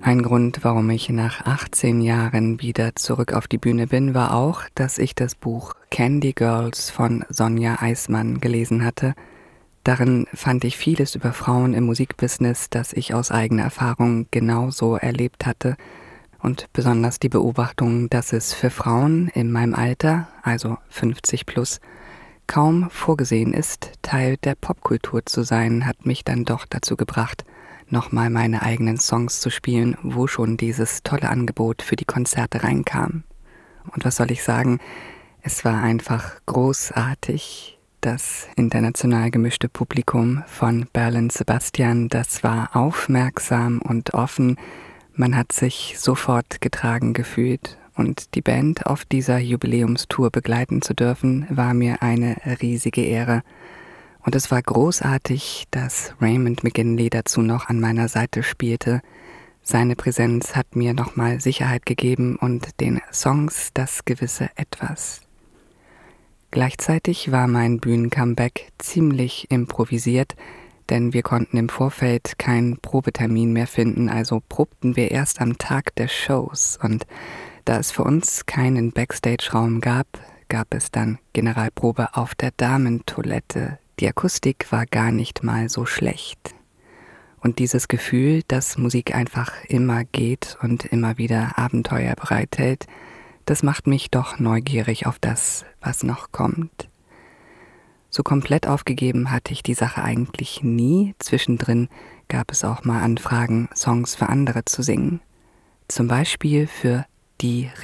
Ein Grund, warum ich nach 18 Jahren wieder zurück auf die Bühne bin, war auch, dass ich das Buch Candy Girls von Sonja Eismann gelesen hatte. Darin fand ich vieles über Frauen im Musikbusiness, das ich aus eigener Erfahrung genauso erlebt hatte. Und besonders die Beobachtung, dass es für Frauen in meinem Alter, also 50 plus, kaum vorgesehen ist, Teil der Popkultur zu sein, hat mich dann doch dazu gebracht, nochmal meine eigenen Songs zu spielen, wo schon dieses tolle Angebot für die Konzerte reinkam. Und was soll ich sagen, es war einfach großartig. Das international gemischte Publikum von Berlin Sebastian, das war aufmerksam und offen. Man hat sich sofort getragen gefühlt. Und die Band auf dieser Jubiläumstour begleiten zu dürfen, war mir eine riesige Ehre. Und es war großartig, dass Raymond McGinley dazu noch an meiner Seite spielte. Seine Präsenz hat mir nochmal Sicherheit gegeben und den Songs das gewisse Etwas. Gleichzeitig war mein Bühnencomeback ziemlich improvisiert, denn wir konnten im Vorfeld keinen Probetermin mehr finden, also probten wir erst am Tag der Shows. Und da es für uns keinen Backstage-Raum gab, gab es dann Generalprobe auf der Damentoilette. Die Akustik war gar nicht mal so schlecht. Und dieses Gefühl, dass Musik einfach immer geht und immer wieder Abenteuer bereithält, das macht mich doch neugierig auf das, was noch kommt. So komplett aufgegeben hatte ich die Sache eigentlich nie. Zwischendrin gab es auch mal Anfragen, Songs für andere zu singen. Zum Beispiel für die